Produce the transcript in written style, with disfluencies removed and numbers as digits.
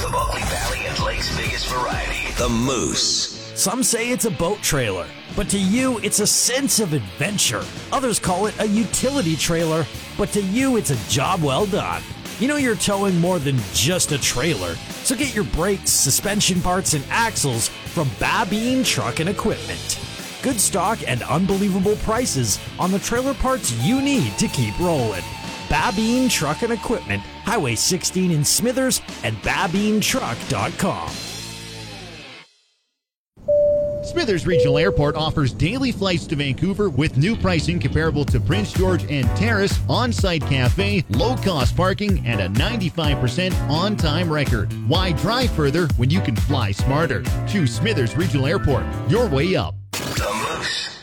The Bulkley Valley and Lake's biggest variety. The Moose. Some say it's a boat trailer, but to you, it's a sense of adventure. Others call it a utility trailer, but to you, it's a job well done. You know you're towing more than just a trailer, so get your brakes, suspension parts, and axles from Babine Truck and Equipment. Good stock and unbelievable prices on the trailer parts you need to keep rolling. Babine Truck and Equipment, Highway 16 in Smithers, and babinetruck.com. Smithers Regional Airport offers daily flights to Vancouver with new pricing comparable to Prince George and Terrace, on-site cafe, low-cost parking, and a 95% on-time record. Why drive further when you can fly smarter? Choose Smithers Regional Airport. Your way up. The Moose.